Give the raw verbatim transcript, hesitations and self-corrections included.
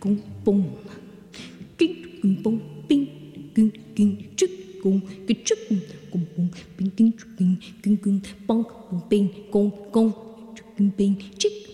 Cung bông kinh cung bông ping kinh kinh chức cung kinh chức cung bông ping kinh kinh kinh kinh bông bông ping cung cung kinh ping chức